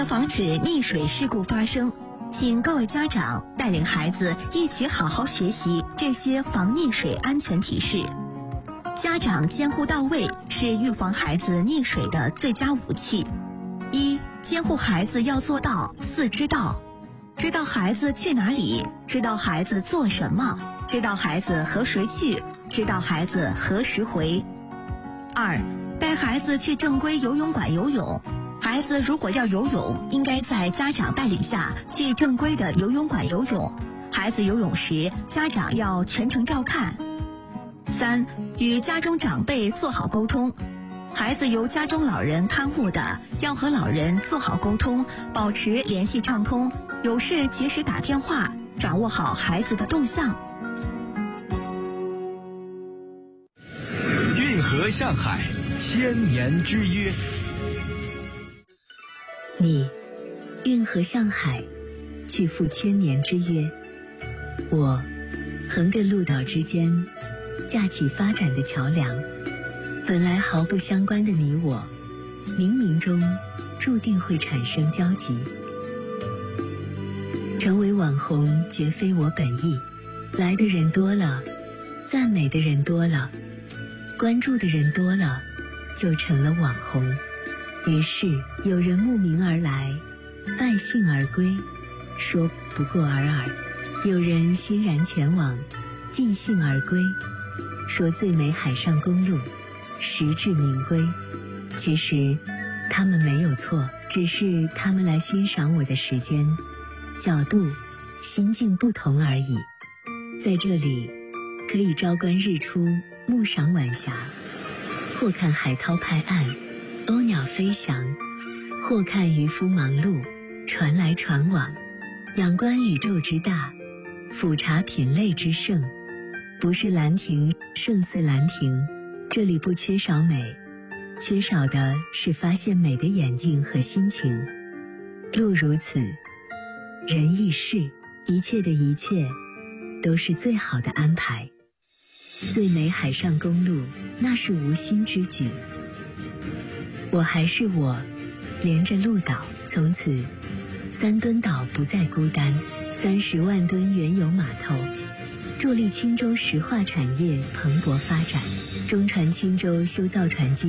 了防止溺水事故发生，请各位家长带领孩子一起好好学习这些防溺水安全提示。家长监护到位是预防孩子溺水的最佳武器。一、监护孩子要做到4知道：知道孩子去哪里，知道孩子做什么，知道孩子和谁去，知道孩子何时回。2、带孩子去正规游泳馆游泳。孩子如果要游泳，应该在家长带领下去正规的游泳馆游泳。孩子游泳时，家长要全程照看。3、与家中长辈做好沟通。孩子由家中老人看护的，要和老人做好沟通，保持联系畅通，有事及时打电话，掌握好孩子的动向。 运河向海，1000年之约。 你运河向海，去赴1000年之约。我横亘陆岛之间，架起发展的桥梁。本来毫不相关的你我，冥冥中注定会产生交集。成为网红绝非我本意，来的人多了，赞美的人多了，关注的人多了，就成了网红。于是有人慕名而来，拜兴而归，说不过尔尔；有人欣然前往，尽兴而归，说最美海上公路，实至名归。其实他们没有错，只是他们来欣赏我的时间、角度、心境不同而已。在这里，可以朝观日出，暮赏晚霞，或看海涛拍岸，鸥鸟飞翔，或看渔夫忙碌，船来船往，仰观宇宙之大，俯察品类之盛。不是兰亭胜似兰亭，这里不缺少美，缺少的是发现美的眼睛和心情。路如此，人亦是，一切的一切都是最好的安排。最美海上公路，那是无心之举。我还是我，连着鹿岛，从此3吨岛不再孤单，30万吨原油码头，助力青州石化产业蓬勃发展。中船青州修造船机